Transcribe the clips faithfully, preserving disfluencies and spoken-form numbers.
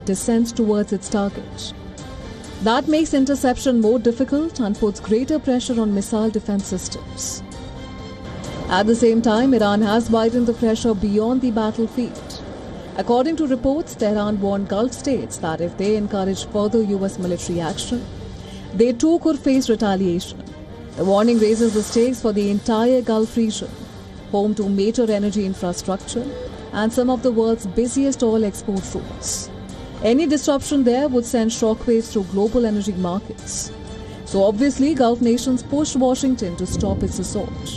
descends towards its target. That makes interception more difficult and puts greater pressure on missile defense systems. At the same time, Iran has widened the pressure beyond the battlefield. According to reports, Tehran warned Gulf states that if they encourage further U S military action, they too could face retaliation. The warning raises the stakes for the entire Gulf region, home to major energy infrastructure and some of the world's busiest oil export routes. Any disruption there would send shockwaves through global energy markets. So obviously, Gulf nations pushed Washington to stop its assault.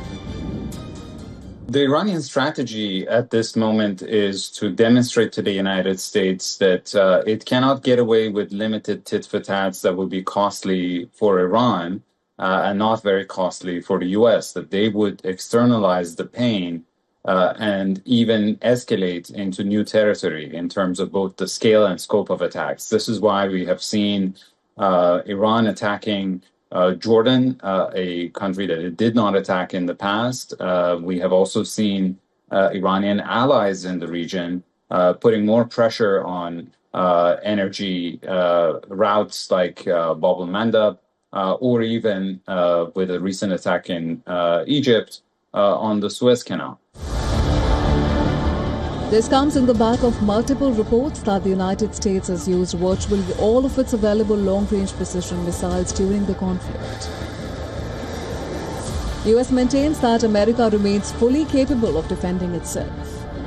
The Iranian strategy at this moment is to demonstrate to the United States that uh, it cannot get away with limited tit-for-tats that would be costly for Iran uh, and not very costly for the U S, that they would externalize the pain Uh, and even escalate into new territory in terms of both the scale and scope of attacks. This is why we have seen uh, Iran attacking uh, Jordan, uh, a country that it did not attack in the past. Uh, we have also seen uh, Iranian allies in the region uh, putting more pressure on uh, energy uh, routes like uh, Bab el-Mandab, uh, or even uh, with a recent attack in uh, Egypt uh, on the Suez Canal. This comes in the back of multiple reports that the United States has used virtually all of its available long-range precision missiles during the conflict. The U S maintains that America remains fully capable of defending itself.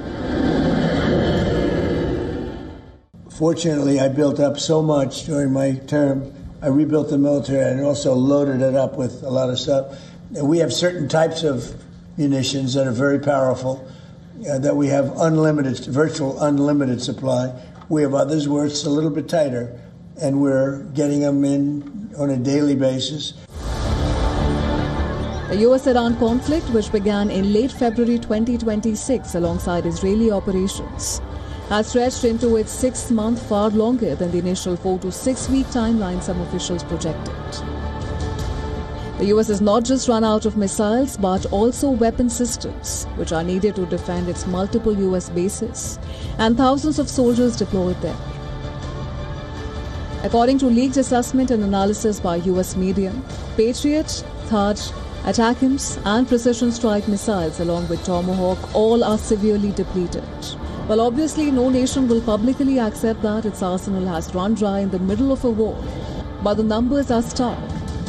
Fortunately, I built up so much during my term. I rebuilt the military and also loaded it up with a lot of stuff. And we have certain types of munitions that are very powerful. Uh, that we have unlimited, virtual unlimited supply. We have others where it's a little bit tighter, and we're getting them in on a daily basis. The U S Iran conflict, which began in late February twenty twenty-six alongside Israeli operations, has stretched into its sixth month, far longer than the initial four to six week timeline some officials projected. The U S has not just run out of missiles, but also weapon systems, which are needed to defend its multiple U S bases and thousands of soldiers deployed there. According to leaked assessment and analysis by U S media, Patriot, Thad, ATACMS and precision strike missiles along with Tomahawk all are severely depleted. Well, obviously, no nation will publicly accept that its arsenal has run dry in the middle of a war, but the numbers are stark.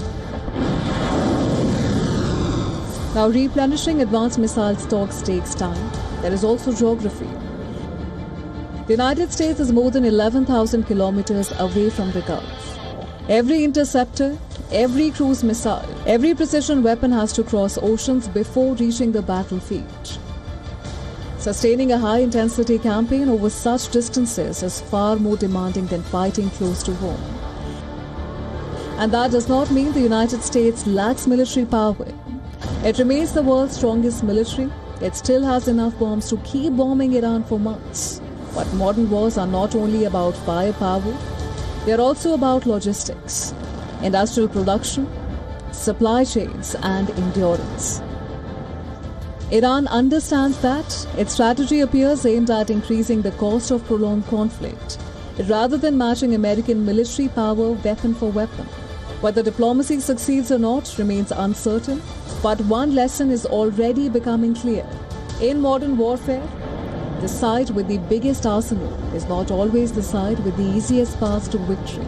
Now, replenishing advanced missile stocks takes time. There is also geography. The United States is more than eleven thousand kilometers away from the Gulf. Every interceptor, every cruise missile, every precision weapon has to cross oceans before reaching the battlefield. Sustaining a high-intensity campaign over such distances is far more demanding than fighting close to home. And that does not mean the United States lacks military power. It remains the world's strongest military. It still has enough bombs to keep bombing Iran for months. But modern wars are not only about firepower, they are also about logistics, industrial production, supply chains, and endurance. Iran understands that. Its strategy appears aimed at increasing the cost of prolonged conflict, rather than matching American military power weapon for weapon. Whether diplomacy succeeds or not remains uncertain, but one lesson is already becoming clear. In modern warfare, the side with the biggest arsenal is not always the side with the easiest path to victory.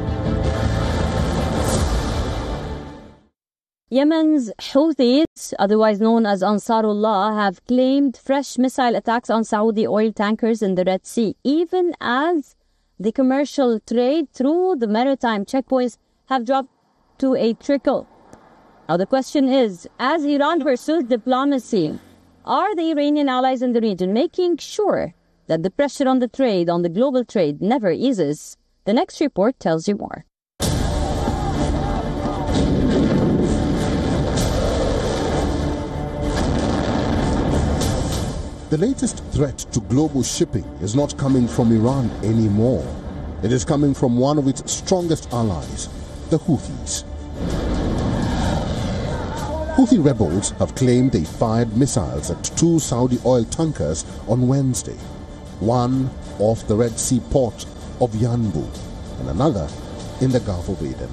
Yemen's Houthis, otherwise known as Ansarullah, have claimed fresh missile attacks on Saudi oil tankers in the Red Sea, even as the commercial trade through the maritime checkpoints have dropped to a trickle. Now the question is, as Iran pursues diplomacy, are the Iranian allies in the region making sure that the pressure on the trade, on the global trade, never eases? The next report tells you more. The latest threat to global shipping is not coming from Iran anymore. It is coming from one of its strongest allies, the Houthis. Houthi rebels have claimed they fired missiles at two Saudi oil tankers on Wednesday. One off the Red Sea port of Yanbu and another in the Gulf of Aden.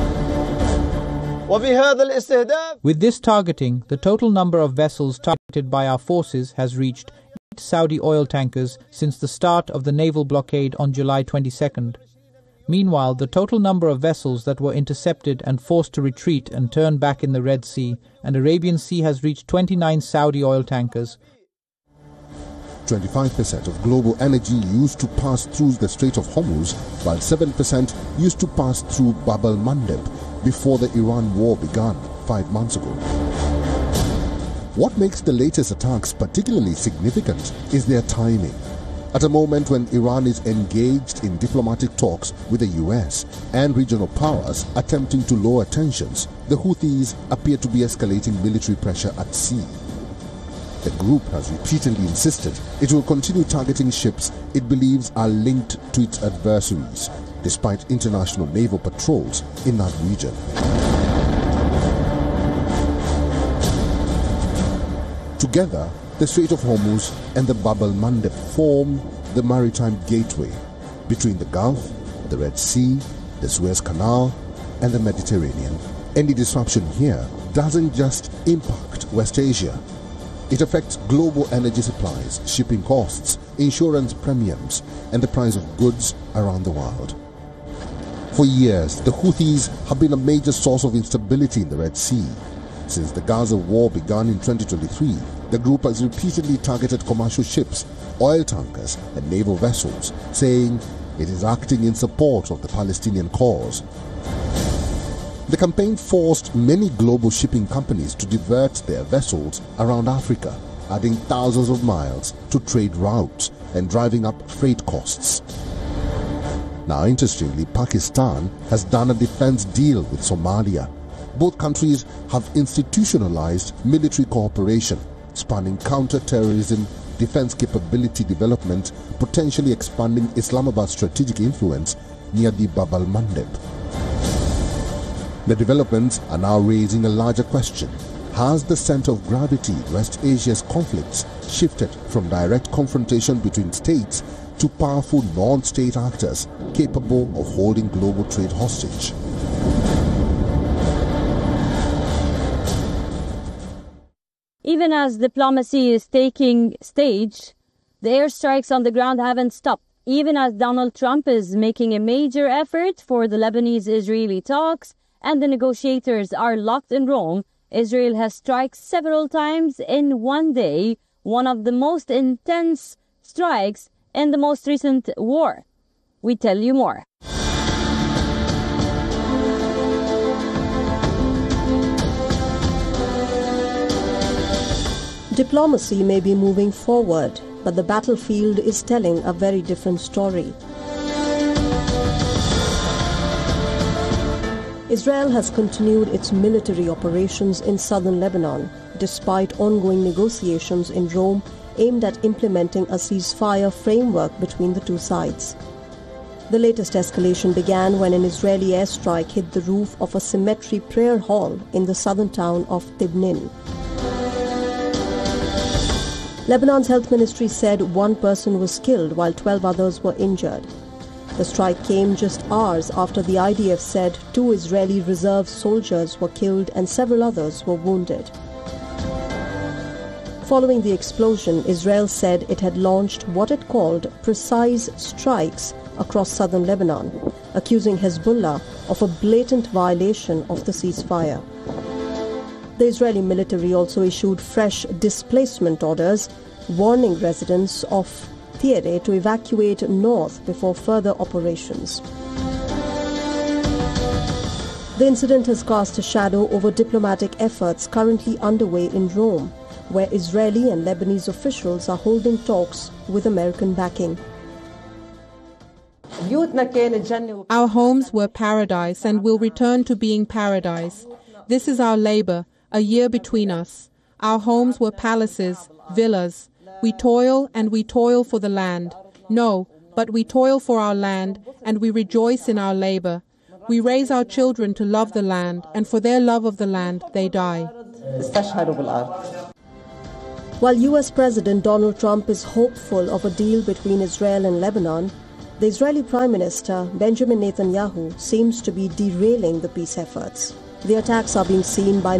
With this targeting, the total number of vessels targeted by our forces has reached eight Saudi oil tankers since the start of the naval blockade on July twenty-second. Meanwhile, the total number of vessels that were intercepted and forced to retreat and turn back in the Red Sea and Arabian Sea has reached twenty-nine Saudi oil tankers. twenty-five percent of global energy used to pass through the Strait of Hormuz, while seven percent used to pass through Bab el-Mandeb before the Iran war began five months ago. What makes the latest attacks particularly significant is their timing. At a moment when Iran is engaged in diplomatic talks with the U S and regional powers attempting to lower tensions, the Houthis appear to be escalating military pressure at sea. The group has repeatedly insisted it will continue targeting ships it believes are linked to its adversaries, despite international naval patrols in that region. Together, the Strait of Hormuz and the Bab el-Mandeb form the maritime gateway between the Gulf, the Red Sea, the Suez Canal, and the Mediterranean. Any disruption here doesn't just impact West Asia. It affects global energy supplies, shipping costs, insurance premiums, and the price of goods around the world. For years, the Houthis have been a major source of instability in the Red Sea. Since the Gaza war began in twenty twenty-three, the group has repeatedly targeted commercial ships, oil tankers, and naval vessels, saying it is acting in support of the Palestinian cause. The campaign forced many global shipping companies to divert their vessels around Africa, adding thousands of miles to trade routes and driving up freight costs. Now, interestingly, Pakistan has done a defense deal with Somalia. Both countries have institutionalized military cooperation, spanning counter-terrorism, defense capability development, potentially expanding Islamabad's strategic influence near the Bab el-Mandeb. The developments are now raising a larger question. Has the center of gravity in West Asia's conflicts shifted from direct confrontation between states to powerful non-state actors capable of holding global trade hostage? Even as diplomacy is taking stage, the airstrikes on the ground haven't stopped. Even as Donald Trump is making a major effort for the Lebanese-Israeli talks and the negotiators are locked in Rome, Israel has struck several times in one day, one of the most intense strikes in the most recent war. We tell you more. Diplomacy may be moving forward, but the battlefield is telling a very different story. Israel has continued its military operations in southern Lebanon, despite ongoing negotiations in Rome aimed at implementing a ceasefire framework between the two sides. The latest escalation began when an Israeli airstrike hit the roof of a cemetery prayer hall in the southern town of Tibnin. Lebanon's health ministry said one person was killed while twelve others were injured. The strike came just hours after the I D F said two Israeli reserve soldiers were killed and several others were wounded. Following the explosion, Israel said it had launched what it called precise strikes across southern Lebanon, accusing Hezbollah of a blatant violation of the ceasefire. The Israeli military also issued fresh displacement orders, warning residents of Tyre to evacuate north before further operations. The incident has cast a shadow over diplomatic efforts currently underway in Rome, where Israeli and Lebanese officials are holding talks with American backing. Our homes were paradise and will return to being paradise. This is our labor, a year between us. Our homes were palaces, villas. We toil and we toil for the land. No, but we toil for our land and we rejoice in our labor. We raise our children to love the land, and for their love of the land they die. While U S President Donald Trump is hopeful of a deal between Israel and Lebanon, the Israeli Prime Minister Benjamin Netanyahu seems to be derailing the peace efforts. The attacks are being seen by